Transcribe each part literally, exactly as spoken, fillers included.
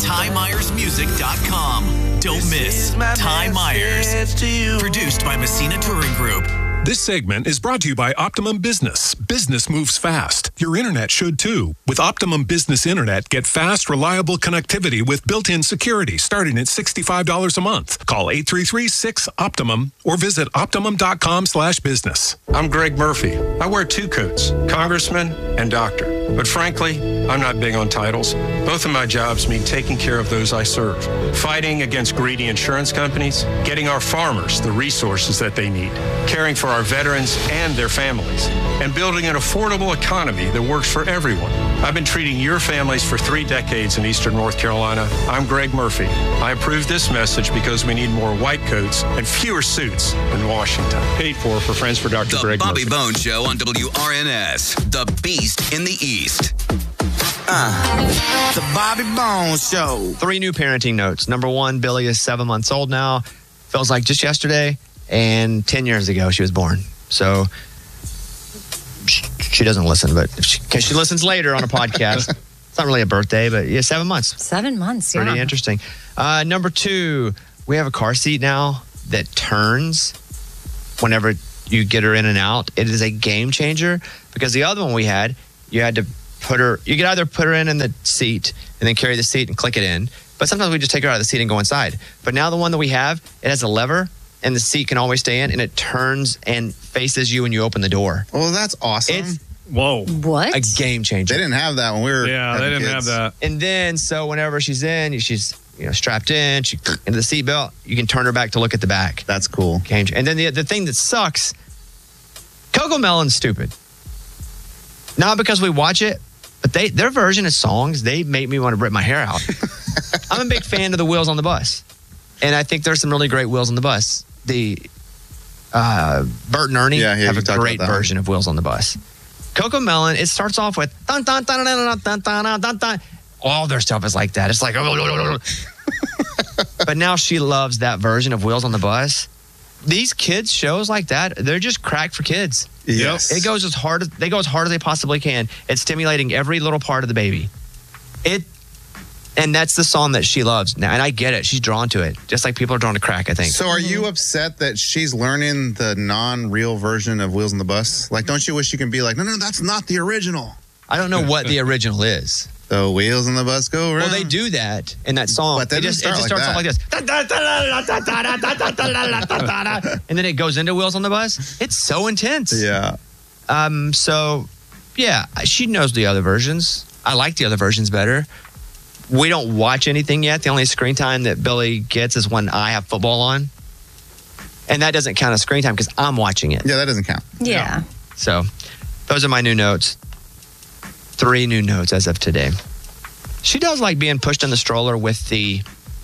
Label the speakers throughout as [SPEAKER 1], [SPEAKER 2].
[SPEAKER 1] Ty Myers Music dot com. Don't miss Ty Myers. Produced by Messina Touring Group.
[SPEAKER 2] This segment is brought to you by Optimum Business. Business moves fast. Your internet should too. With Optimum Business Internet, get fast, reliable connectivity with built-in security starting at sixty-five dollars a month. Call eight three three, six, Optimum or visit optimum.com slash business.
[SPEAKER 3] I'm Greg Murphy. I wear two coats, congressman and doctor. But frankly, I'm not big on titles. Both of my jobs mean taking care of those I serve, fighting against greedy insurance companies, getting our farmers the resources that they need, caring for our veterans and their families, and building an affordable economy that works for everyone. I've been treating your families for three decades in Eastern North Carolina. I'm Greg Murphy. I approve this message because we need more white coats and fewer suits in Washington. Paid for for Friends for Doctor
[SPEAKER 4] The
[SPEAKER 3] Greg
[SPEAKER 4] Bobby
[SPEAKER 3] Murphy.
[SPEAKER 4] Bones Show on W R N S, the Beast in the East.
[SPEAKER 5] Uh, the Bobby Bones Show.
[SPEAKER 6] Three new parenting notes. Number one, Billy is seven months old now. Feels like just yesterday. And ten years ago, she was born. So she, she doesn't listen, but if she, cause she listens later on a podcast. It's not really a birthday, but yeah, seven months.
[SPEAKER 7] Seven months, yeah.
[SPEAKER 6] Pretty interesting. Uh, number two, we have a car seat now that turns whenever you get her in and out. It is a game changer because the other one we had, you had to put her, you could either put her in in the seat and then carry the seat and click it in. But sometimes we just take her out of the seat and go inside. But now the one that we have, it has a lever and the seat can always stay in and it turns and faces you when you open the door.
[SPEAKER 8] Well, that's awesome.
[SPEAKER 6] It's
[SPEAKER 9] Whoa.
[SPEAKER 7] What?
[SPEAKER 6] a game changer.
[SPEAKER 8] They didn't have that when we were
[SPEAKER 9] Yeah, they
[SPEAKER 8] having
[SPEAKER 9] didn't
[SPEAKER 8] kids.
[SPEAKER 9] have that.
[SPEAKER 6] And then, so whenever she's in, she's you know strapped in, she into the seatbelt, you can turn her back to look at the back.
[SPEAKER 8] That's cool.
[SPEAKER 6] Game changer. And then the the thing that sucks, Coco Melon's stupid. Not because we watch it, but they their version of songs, they make me want to rip my hair out. I'm a big fan of the Wheels on the Bus. And I think there's some really great Wheels on the Bus. The uh, Bert and Ernie
[SPEAKER 8] Yeah, yeah,
[SPEAKER 6] have
[SPEAKER 8] you
[SPEAKER 6] a
[SPEAKER 8] talked
[SPEAKER 6] great
[SPEAKER 8] about that
[SPEAKER 6] version of Wheels on the Bus. Coco Melon, it starts off with dun dun dun dun dun dun dun dun dun dun. All their stuff is like that. It's like, but now she loves that version of Wheels on the Bus. These kids shows like that, they're just cracked for kids.
[SPEAKER 8] Yes.
[SPEAKER 6] It goes as hard as they go as hard as they possibly can. It's stimulating every little part of the baby. It, and that's the song that she loves now. And I get it. She's drawn to it, just like people are drawn to crack, I think.
[SPEAKER 8] So are you upset that she's learning the non-real version of Wheels on the Bus? Like, don't you wish you can be like, no, no, that's not the original.
[SPEAKER 6] I don't know what the original is.
[SPEAKER 8] The wheels on the bus go around.
[SPEAKER 6] Well, they do that in that song.
[SPEAKER 8] But that
[SPEAKER 6] it just, it
[SPEAKER 8] doesn't
[SPEAKER 6] just
[SPEAKER 8] start
[SPEAKER 6] starts
[SPEAKER 8] like
[SPEAKER 6] off like this. And then it goes into Wheels on the Bus. It's so intense.
[SPEAKER 8] Yeah.
[SPEAKER 6] Um. So, yeah, she knows the other versions. I like the other versions better. We don't watch anything yet. The only screen time that Billy gets is when I have football on. And that doesn't count as screen time because I'm watching it.
[SPEAKER 8] Yeah, that doesn't count.
[SPEAKER 7] Yeah.
[SPEAKER 6] So, those are my new notes. Three new notes as of today. She does like being pushed in the stroller with the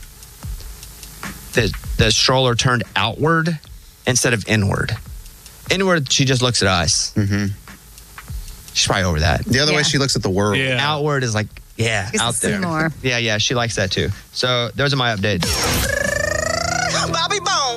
[SPEAKER 6] the the stroller turned outward instead of inward. Inward, she just looks at us.
[SPEAKER 8] Mm-hmm.
[SPEAKER 6] She's probably over that.
[SPEAKER 8] The other
[SPEAKER 7] Yeah.
[SPEAKER 8] way she looks at the world.
[SPEAKER 9] Yeah.
[SPEAKER 6] Outward is like, yeah,
[SPEAKER 7] Gets to
[SPEAKER 6] out
[SPEAKER 7] see
[SPEAKER 6] there.
[SPEAKER 7] more.
[SPEAKER 6] Yeah, yeah, she likes that too. So those are my updates.